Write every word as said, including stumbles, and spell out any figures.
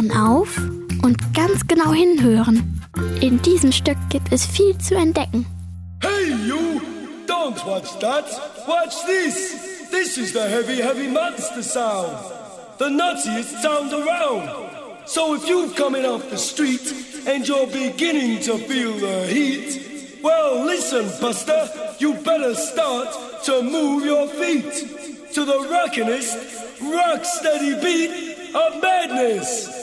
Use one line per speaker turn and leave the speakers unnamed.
Ohren auf und ganz genau hinhören. In diesem Stück gibt es viel zu entdecken.
Hey you! Don't watch that! Watch this! This is the heavy, heavy monster sound! The nuttiest sound around! So if you're coming off the street and you're beginning to feel the heat, well listen, Buster, you better start to move your feet to the rockinest, rock steady beat of madness!